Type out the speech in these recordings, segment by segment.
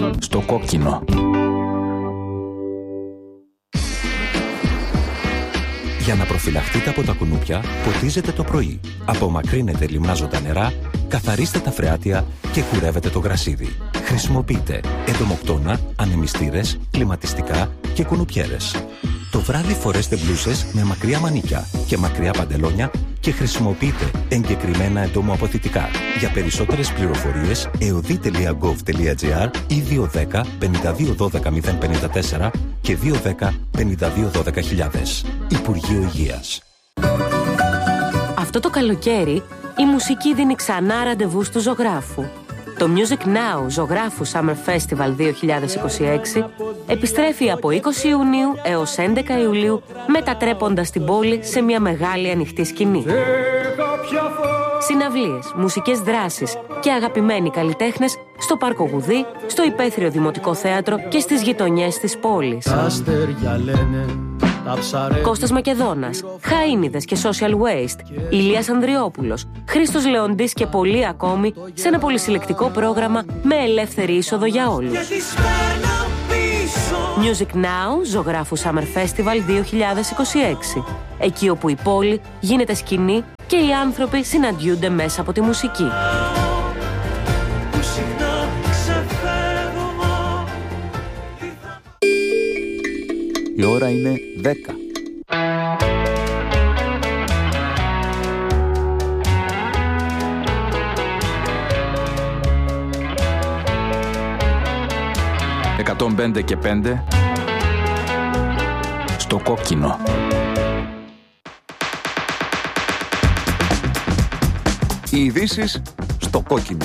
Στο κόκκινο. Για να προφυλαχτείτε από τα κουνούπια, ποτίζετε το πρωί. Απομακρύνετε λιμνάζοντα νερά, καθαρίστε τα φρεάτια και κουρεύετε το γρασίδι. Χρησιμοποιείτε εντομοκτώνα, ανεμιστήρες, κλιματιστικά και κουνουπιέρες. Το βράδυ φορέστε μπλούσες με μακριά μανίκια και μακριά παντελόνια και χρησιμοποιείτε εγκεκριμένα εντομοαποθητικά. Για περισσότερες πληροφορίες, eodi.gov.gr ή 210 52 12 054 και 210 52 12 Υπουργείο Υγείας. Αυτό το καλοκαίρι, η μουσική δίνει ξανά ραντεβού του ζωγράφου. Το Music Now Ζωγράφου Summer Festival 2026 επιστρέφει από 20 Ιουνίου έως 11 Ιουλίου, μετατρέποντας την πόλη σε μια μεγάλη ανοιχτή σκηνή. Συναυλίες, μουσικές δράσεις και αγαπημένοι καλλιτέχνες στο Πάρκο Γουδί, στο Υπαίθριο Δημοτικό Θέατρο και στις γειτονιές της πόλης. Κώστας Μακεδόνας, Χαΐνιδες και Social Waste, Ηλίας Ανδριόπουλος, Χρήστος Λεοντής και πολλοί ακόμη σε ένα πολυσυλλεκτικό πρόγραμμα με ελεύθερη είσοδο για όλους. Music Now Ζωγράφου Summer Festival 2026. Εκεί όπου η πόλη γίνεται σκηνή και οι άνθρωποι συναντιούνται μέσα από τη μουσική. Η ώρα είναι 10. «105 και 5» στο κόκκινο. Οι ειδήσεις στο κόκκινο.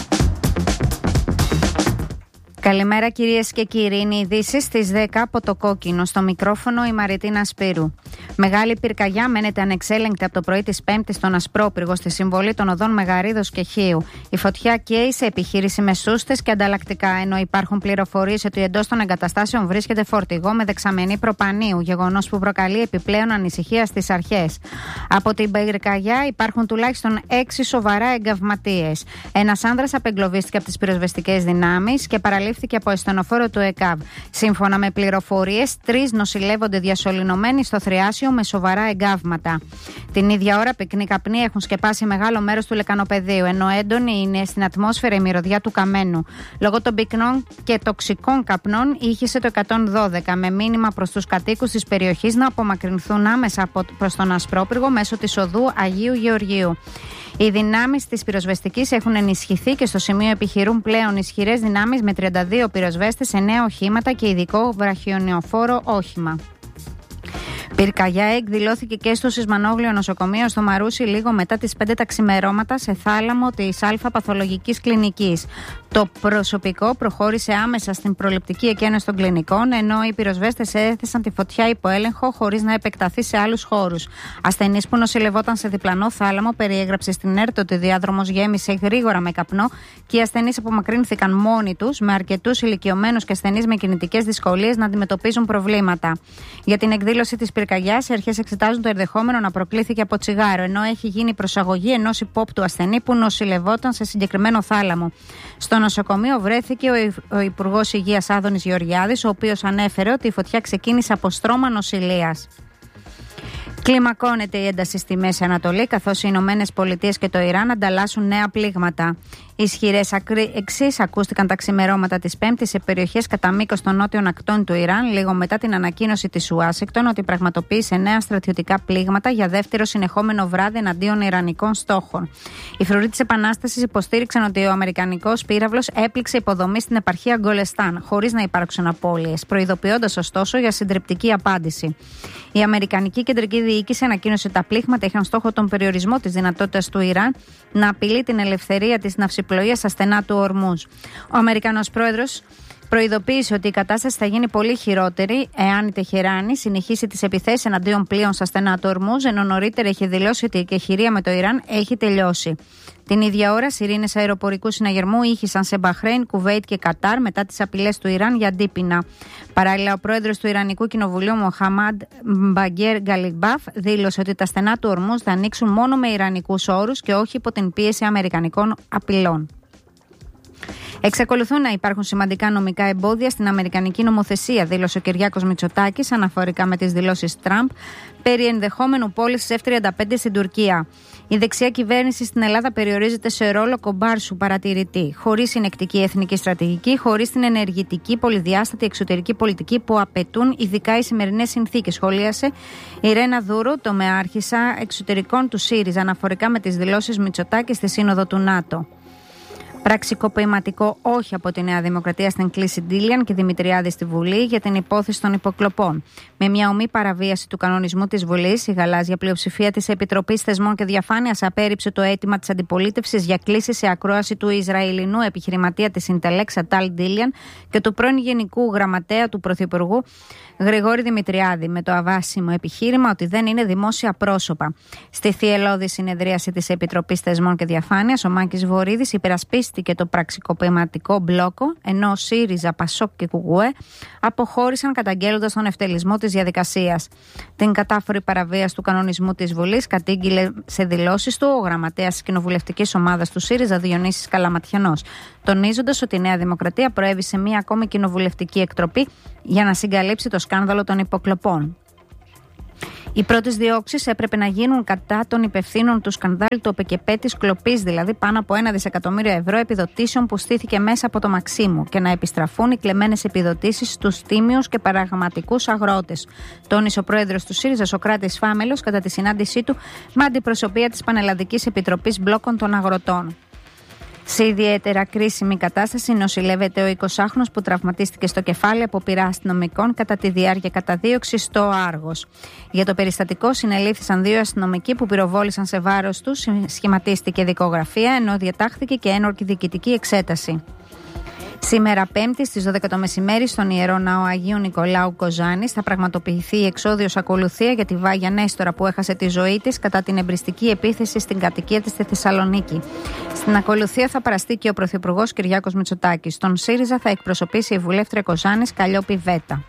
Καλημέρα κυρίες και κύριοι, είναι οι ειδήσεις στις 10 από το κόκκινο. Στο μικρόφωνο η Μαριτίνα Σπύρου. Μεγάλη πυρκαγιά μένεται ανεξέλεγκτη από το πρωί της Πέμπτης στον Ασπρόπυργο στη συμβολή των οδών Μεγαρίδος και Χίου. Η φωτιά καίει σε επιχείρηση με σούστες και ανταλλακτικά, ενώ υπάρχουν πληροφορίες ότι εντός των εγκαταστάσεων βρίσκεται φορτηγό με δεξαμενή προπανίου, γεγονός που προκαλεί επιπλέον ανησυχία στις αρχές. Από την πυρκαγιά υπάρχουν τουλάχιστον 6 σοβαρά εγκαυματίες. Ένας άνδρας απεγκλωβίστηκε από τις πυροσβεστικές δυνάμεις και παραλήφθηκε από ασθενοφόρο του ΕΚΑΒ. Σύμφωνα με πληροφορίες, 3 νοσηλεύονται διασωληνωμένοι στο Θριάσιο με σοβαρά εγκάβματα. Την ίδια ώρα, πυκνοί καπνοί έχουν σκεπάσει μεγάλο μέρος του λεκανοπεδίου, ενώ έντονη είναι στην ατμόσφαιρα η μυρωδιά του καμένου. Λόγω των πυκνών και τοξικών καπνών, ήχησε το 112 με μήνυμα προς τους κατοίκους της περιοχής να απομακρυνθούν άμεσα προς τον Ασπρόπυργο μέσω της οδού Αγίου Γεωργίου. Οι δυνάμεις της πυροσβεστικής έχουν ενισχυθεί και στο σημείο επιχειρούν πλέον ισχυρές δυνάμεις με 32 πυροσβέστες, 9 οχήματα και ειδικό βραχιονιοφόρο όχημα. Πυρκαγιά εκδηλώθηκε και στο Σισμανόγλιο νοσοκομείο στο Μαρούσι λίγο μετά τις 5 τα ξημερώματα σε θάλαμο της Α Παθολογικής Κλινικής. Το προσωπικό προχώρησε άμεσα στην προληπτική εκένωση των κλινικών, ενώ οι πυροσβέστες έθεσαν τη φωτιά υπό έλεγχο χωρίς να επεκταθεί σε άλλους χώρους. Ασθενής που νοσηλευόταν σε διπλανό θάλαμο περιέγραψε στην ΕΡΤ ότι ο διάδρομος γέμισε γρήγορα με καπνό και οι ασθενείς απομακρύνθηκαν μόνοι τους, με αρκετούς ηλικιωμένους και ασθενείς με κινητικές δυσκολίες να αντιμετωπίζουν προβλήματα. Για την εκδήλωση της πυρκαγιάς, οι αρχές εξετάζουν το ενδεχόμενο να προκλήθηκε από τσιγάρο, ενώ έχει γίνει προσαγωγή ενός υπόπτου ασθενή που νοσηλευόταν σε συγκεκριμένο θάλαμο. Στο νοσοκομείο βρέθηκε ο Υπουργός Υγείας Άδωνης Γεωργιάδης, ο οποίος ανέφερε ότι η φωτιά ξεκίνησε από στρώμα νοσηλείας. Κλιμακώνεται η ένταση στη Μέση Ανατολή, καθώς οι Ηνωμένες Πολιτείες και το Ιράν ανταλλάσσουν νέα πλήγματα. Ισχυρές εξής ακούστηκαν τα ξημερώματα της Πέμπτης σε περιοχές κατά μήκος των νότιων ακτών του Ιράν, λίγο μετά την ανακοίνωση της Ουάσιγκτον ότι πραγματοποίησε νέα στρατιωτικά πλήγματα για δεύτερο συνεχόμενο βράδυ εναντίον ιρανικών στόχων. Οι φρουροί της Επανάστασης υποστήριξαν ότι ο αμερικανικός πύραυλος έπληξε υποδομή στην επαρχία Γκολεστάν, χωρίς να υπάρξουν απώλειες, προειδοποιώντας ωστόσο για συντριπτική απάντηση. Η Αμερικανική Κεντρική Διοίκηση ανακοίνωσε ότι τα πλήγματα είχαν στόχο τον περιορισμό της δυνατότητας του Ιράν να απειλεί την ελευθερία της ναυσιπλοείας στα στενά του Ορμούζ. Ο Αμερικανός πρόεδρος προειδοποίησε ότι η κατάσταση θα γίνει πολύ χειρότερη εάν η Τεχεράνη συνεχίσει τις επιθέσεις εναντίον πλοίων στα στενά του Ορμούζ, ενώ νωρίτερα είχε δηλώσει ότι η εκεχηρία με το Ιράν έχει τελειώσει. Την ίδια ώρα, σιρήνες αεροπορικού συναγερμού ήχησαν σε Μπαχρέιν, Κουβέιτ και Κατάρ μετά τις απειλές του Ιράν για αντίπεινα. Παράλληλα, ο πρόεδρος του Ιρανικού Κοινοβουλίου, Μοχαμάντ Μπαγκέρ Γκαλιμπάφ, δήλωσε ότι τα στενά του Ορμούζ θα ανοίξουν μόνο με ιρανικούς όρους και όχι υπό την πίεση αμερικανικών απειλών. Εξακολουθούν να υπάρχουν σημαντικά νομικά εμπόδια στην αμερικανική νομοθεσία, δήλωσε ο Κυριάκος Μητσοτάκης αναφορικά με τις δηλώσεις Τραμπ περί ενδεχόμενου πώλησης F-35 στην Τουρκία. Η δεξιά κυβέρνηση στην Ελλάδα περιορίζεται σε ρόλο κομπάρσου παρατηρητή, χωρίς συνεκτική εθνική στρατηγική, χωρίς την ενεργητική πολυδιάστατη εξωτερική πολιτική που απαιτούν ειδικά οι σημερινές συνθήκες, σχολίασε η Ρένα Δούρου, τομεάρχησα εξωτερικών του ΣΥΡΙΖΑ, αναφορικά με τις δηλώσεις Μητσοτάκη στη Σύνοδο του ΝΑΤΟ. Πραξικοπηματικό όχι από τη Νέα Δημοκρατία στην κλίση Ντίλιαν και Δημητριάδη στη Βουλή για την υπόθεση των υποκλοπών. Με μια ομή παραβίαση του κανονισμού της Βουλής, η γαλάζια πλειοψηφία της Επιτροπής Θεσμών και Διαφάνειας απέρριψε το αίτημα της αντιπολίτευσης για κλήση σε ακρόαση του Ισραηλινού επιχειρηματία της Ιντελέξ Ατάλ Ντίλιαν και του πρώην Γενικού Γραμματέα του Πρωθυπουργού Γρηγόρη Δημητριάδη, με το αβάσιμο επιχείρημα ότι δεν είναι δημόσια πρόσωπα. Στη θυελλώδη συνεδρίαση της Επιτροπής Θεσμών και Διαφάνειας, ο Μάκης Βορίδης υπερασπίστηκε το πραξικοπηματικό μπλόκο, ενώ ΣΥΡΙΖΑ, ΠΑΣΟΚ και ΚΚΕ αποχώρησαν καταγγέλλοντας τον ευτελισμό της διαδικασίας. Την κατάφορη παραβίαση του κανονισμού της Βουλής κατήγγειλε σε δηλώσεις του ο γραμματέας της κοινοβουλευτικής ομάδας του ΣΥΡΙΖΑ, Διονύσης Καλαματιανός, τονίζοντας ότι η Νέα Δημοκρατία προέβη σε μία ακόμη κοινοβουλευτική εκτροπή για να συγκαλύψει το σκάνδαλο των υποκλοπών. Οι πρώτες διώξεις έπρεπε να γίνουν κατά των υπευθύνων του σκανδάλου του ΟΠΕΚΕΠΕ της κλοπής, δηλαδή πάνω από 1 δισεκατομμύριο ευρώ επιδοτήσεων που στήθηκε μέσα από το Μαξίμου, και να επιστραφούν οι κλεμμένες επιδοτήσεις στους τίμιους και παραγματικούς αγρότες. Τόνισε ο πρόεδρος του ΣΥΡΙΖΑ, Σωκράτης Φάμελος, κατά τη συνάντησή του με αντιπροσωπεία της Πανελλαδικής Επιτροπής Μπλόκων των Αγροτών. Σε ιδιαίτερα κρίσιμη κατάσταση νοσηλεύεται ο 20χρονος που τραυματίστηκε στο κεφάλι από πυρά αστυνομικών κατά τη διάρκεια καταδίωξης στο Άργος. Για το περιστατικό συνελήφθησαν 2 αστυνομικοί που πυροβόλησαν σε βάρος του, σχηματίστηκε δικογραφία, ενώ διατάχθηκε και ένορκη διοικητική εξέταση. Σήμερα Πέμπτη στις 12 το μεσημέρι στον Ιερό Ναό Αγίου Νικολάου Κοζάνης θα πραγματοποιηθεί η εξόδιος ακολουθία για τη Βάγια Νέστορα που έχασε τη ζωή της κατά την εμπριστική επίθεση στην κατοικία της στη Θεσσαλονίκη. Στην ακολουθία θα παραστεί και ο Πρωθυπουργός Κυριάκος Μητσοτάκης. Τον ΣΥΡΙΖΑ θα εκπροσωπήσει η βουλεύτρια Κοζάνης Καλλιόπη Βέτα.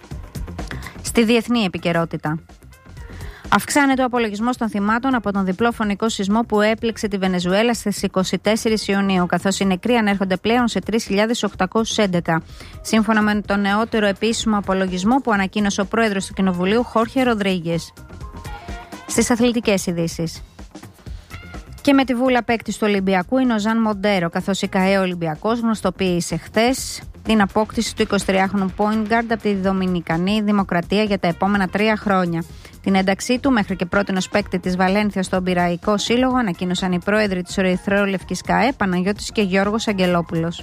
Στη διεθνή επικαιρότητα. Αυξάνεται ο απολογισμός των θυμάτων από τον διπλό φωνικό σεισμό που έπληξε τη Βενεζουέλα στις 24 Ιουνίου, καθώς οι νεκροί ανέρχονται πλέον σε 3.811. Σύμφωνα με τον νεότερο επίσημο απολογισμό που ανακοίνωσε ο πρόεδρος του Κοινοβουλίου, Χόρχε Ροδρίγκες. Στις αθλητικές ειδήσεις. Και με τη βούλα παίκτης του Ολυμπιακού είναι ο Ζαν Μοντέρο, καθώς η ΚΑΕ Ολυμπιακός γνωστοποίησε χθες την απόκτηση του 23χρονου point guard από τη Δομινικανή Δημοκρατία για τα επόμενα 3 χρόνια. Την ένταξή του μέχρι και πρότινος παίκτη της Βαλένθια στον Πειραϊκό Σύλλογο ανακοίνωσαν οι πρόεδροι της Ερυθρόλευκης ΚΑΕ, Παναγιώτης και Γιώργος Αγγελόπουλος.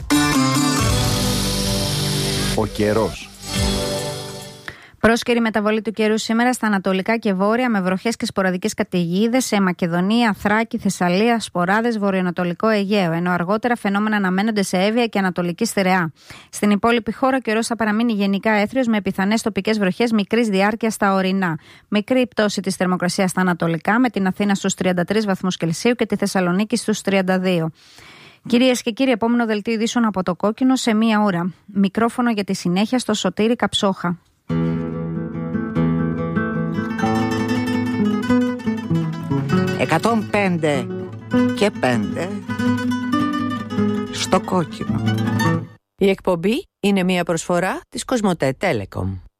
Ο καιρός. Πρόσκαιρη μεταβολή του καιρού σήμερα στα ανατολικά και βόρεια, με βροχές και σποραδικές καταιγίδες σε Μακεδονία, Θράκη, Θεσσαλία, σποράδες, βορειοανατολικό Αιγαίο, ενώ αργότερα φαινόμενα αναμένονται σε Εύβοια και Ανατολική Στερεά. Στην υπόλοιπη χώρα ο καιρός θα παραμείνει γενικά έθριος, με πιθανές τοπικές βροχές μικρής διάρκειας στα ορεινά. Μικρή πτώση της θερμοκρασίας στα ανατολικά, με την Αθήνα στους 33 βαθμούς Κελσίου και τη Θεσσαλονίκη στους 32. Κυρίες και κύριοι, επόμενο δελτίο ειδήσεων από το Κόκκινο σε 1 ώρα. Μικρόφωνο για τη συνέχεια στο Σωτήρη Καψόχα. 105 και 5 στο Κόκκινο. Η εκπομπή είναι μια προσφορά της Κοσμοτέ Telecom.